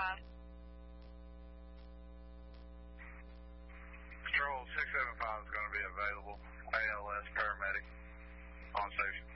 Control 675 is going to be available. ALS paramedic on station.